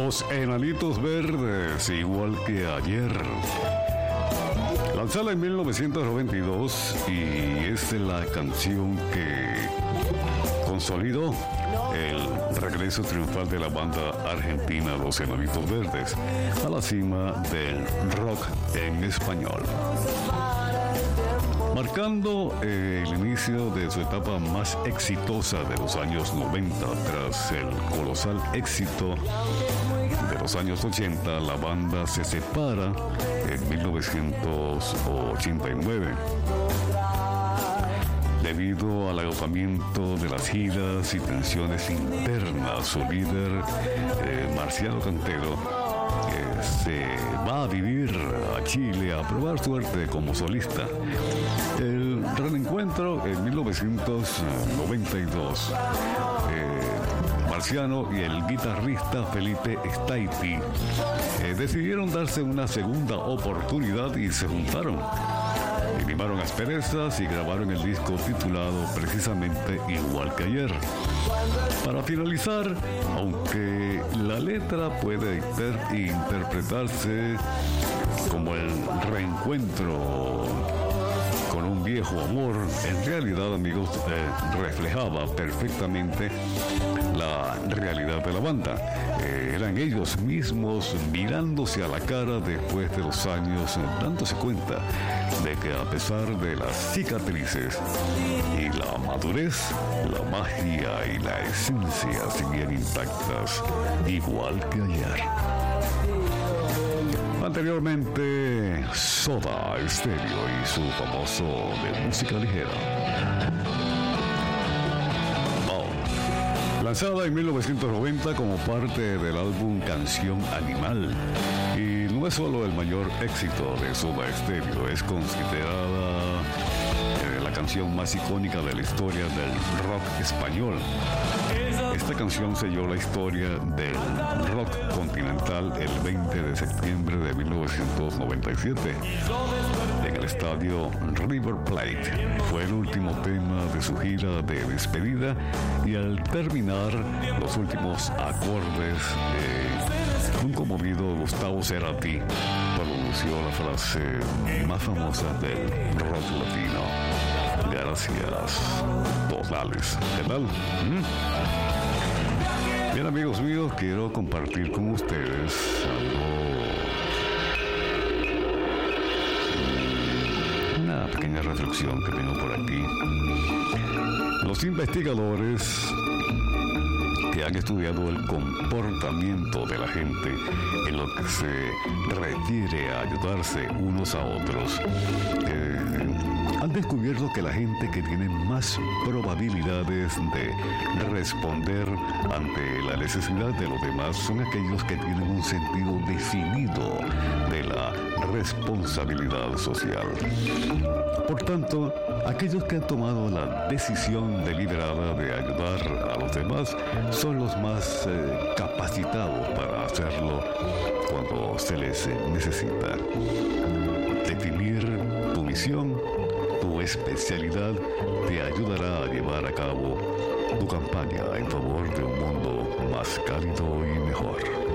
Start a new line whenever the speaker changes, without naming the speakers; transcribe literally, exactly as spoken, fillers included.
Los Enanitos Verdes, igual que ayer. Lanzada en mil novecientos noventa y dos, y esta es la canción que consolidó el regreso triunfal de la banda argentina Los Enanitos Verdes a la cima del rock en español, marcando eh, el inicio de su etapa más exitosa de los años noventa. Tras el colosal éxito de los años ochenta, la banda se separa en mil novecientos ochenta y nueve. Debido al agotamiento de las giras y tensiones internas, su líder, eh, Marciano Cantero, eh, se va a vivir a Chile a probar suerte como solista. El reencuentro en mil novecientos noventa y dos. Eh, Marciano y el guitarrista Felipe Staipi eh, decidieron darse una segunda oportunidad y se juntaron. Limaron asperezas y grabaron el disco titulado precisamente Igual que ayer. Para finalizar, aunque la letra puede inter- interpretarse como el reencuentro con un viejo amor, en realidad, amigos, eh, reflejaba perfectamente la realidad de la banda. Eh, eran ellos mismos mirándose a la cara después de los años, dándose cuenta de que a pesar de las cicatrices y la madurez, la magia y la esencia seguían intactas, igual que ayer. Anteriormente, Soda Stereo y su famoso de música ligera. Oh. Lanzada en mil novecientos noventa como parte del álbum Canción Animal. Y no es solo el mayor éxito de Soda Stereo, es considerada eh, la canción más icónica de la historia del rock español. Esta canción selló la historia del rock continental el veinte de septiembre de mil novecientos noventa y siete en el estadio River Plate. Fue el último tema de su gira de despedida y al terminar los últimos acordes, eh, un conmovido Gustavo Cerati pronunció la frase más famosa del rock latino: gracias totales. ¿Qué tal? ¿Mm? Bien, amigos míos, quiero compartir con ustedes algo, una pequeña reflexión que tengo por aquí. Los investigadores que han estudiado el comportamiento de la gente en lo que se refiere a ayudarse unos a otros, eh, han descubierto que la gente que tiene más probabilidades de responder ante la necesidad de los demás son aquellos que tienen un sentido definido de la responsabilidad social. Por tanto, aquellos que han tomado la decisión deliberada de ayudar a los demás son los más eh, capacitados para hacerlo cuando se les eh, necesita. Definir tu misión, tu especialidad, te ayudará a llevar a cabo tu campaña en favor de un mundo más cálido y mejor.